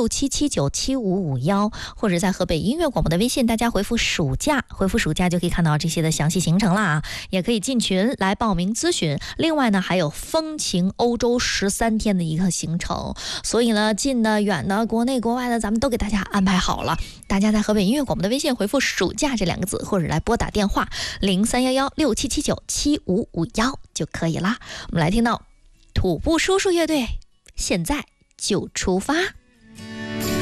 67797551，或者在河北音乐广播的微信，大家回复暑假，回复暑假就可以看到这些的详细行程啦，也可以进群来报名咨询。另外呢，还有风情欧洲13天的一个行程，所以呢，近的远的国内国外的咱们都给大家安排好了。大家在河北音乐广播的微信回复暑假这2个字，或者来拨打电话031167797551就可以啦。我们来听到土步叔叔乐队，现在就出发。